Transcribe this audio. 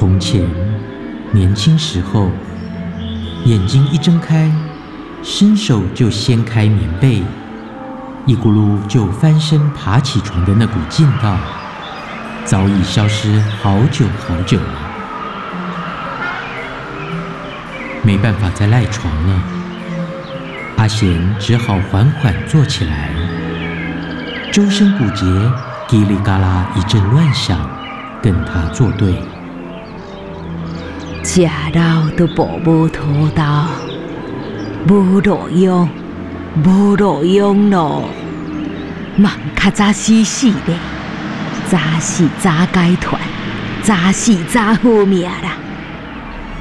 从前年轻时候，眼睛一睁开，伸手就掀开棉被，一咕噜就翻身爬起床的那股劲道，早已消失好久好久了。没办法再赖床了，阿贤只好缓缓坐起来，周身骨节叽里嘎啦一阵乱响，跟他作对。 食老都步无土豆，无路用，无路用咯。忙较早死死咧，早死早解脱，早死早好命啦。